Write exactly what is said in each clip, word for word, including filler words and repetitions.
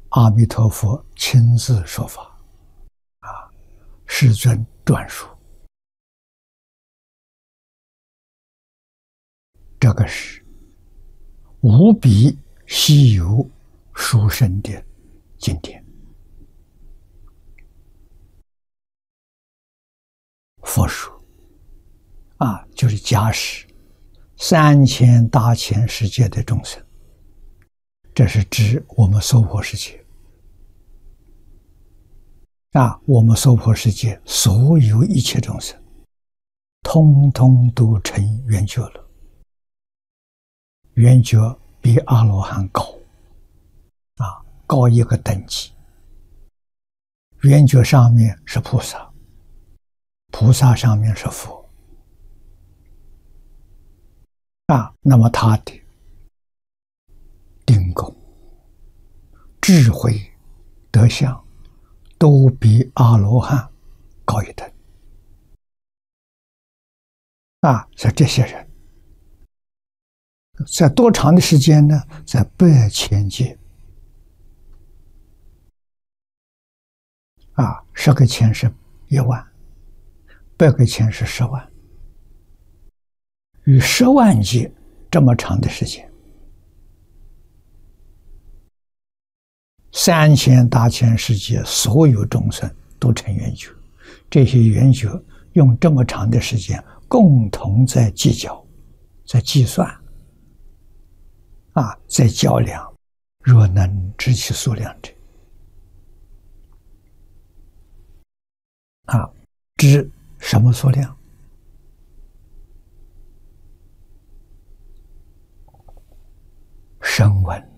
阿弥陀佛亲自说法，啊，世尊转述，这个是无比稀有殊胜的经典。佛说啊，就是假使三千大千世界的众生，这是指我们娑婆世界啊，我们娑婆世界所有一切众生，通通都成圆觉了。圆觉比阿罗汉高啊，高一个等级。圆觉上面是菩萨，菩萨上面是佛啊，那么他的定功、智慧、德相都比阿罗汉高一等啊！所以这些人在多长的时间呢？在百千劫啊，十个千是一万，百个千是十万，与十万劫这么长的时间，三千大千世界所有众生都成圆觉，这些圆觉用这么长的时间共同在计较，在计算啊，在较量，若能知其数量者啊，知什么数量？声闻，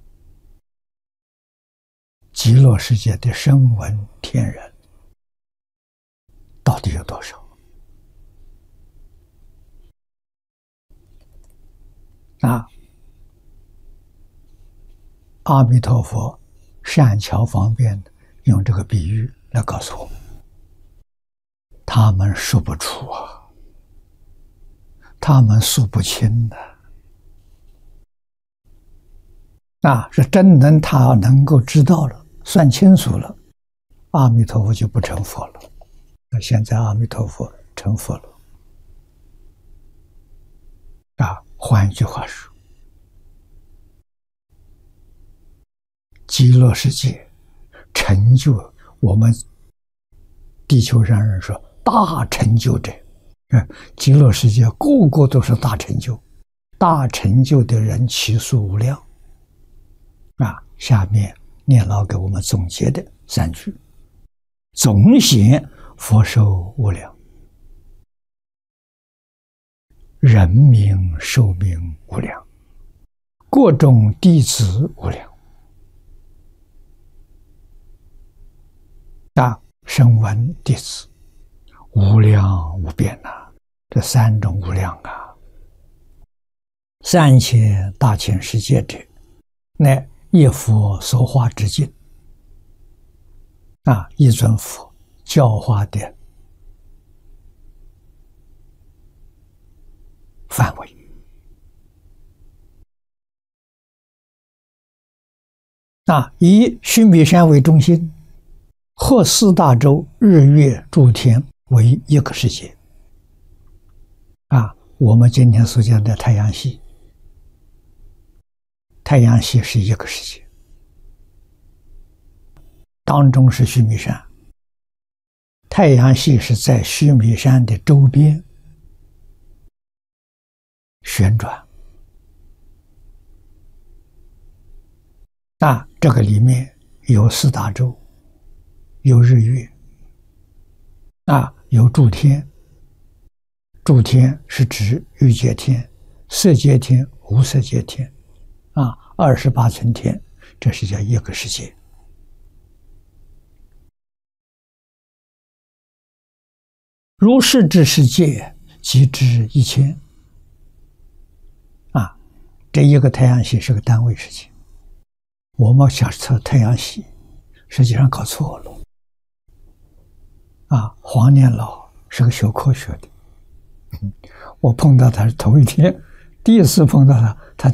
极乐世界的声闻天人到底有多少？啊，阿弥陀佛善巧方便的用这个比喻来告诉我们，他们说不出啊，他们数不清的。啊，是真能他能够知道了，算清楚了，阿弥陀佛就不成佛了。那现在阿弥陀佛成佛了。啊，换一句话说，极乐世界成就我们地球上人说大成就者，极乐世界个个都是大成就，大成就的人其数无量。啊，下面念老给我们总结的三句：总显佛寿无量，人民寿命无量，各种弟子无量，啊，声闻弟子无量无边呐、啊，这三种无量啊，三千大千世界者，乃一佛所化之境啊，一尊佛教化的范围啊，以须弥山为中心，和四大洲、日月诸天为一个世界啊。我们今天所讲的太阳系，太阳系是一个世界，当中是须弥山，太阳系是在须弥山的周边旋转啊，这个里面有四大洲，有日月啊，有诸天，诸天是指欲界天、色界天、无色界天啊，二十八层天，这是叫一个世界。如是之世界，即知一千啊，这一个太阳系是个单位世界。我们想测太阳系，实际上搞错了啊！黄念老是个学科学的，我碰到他是头一天，第一次碰到他，他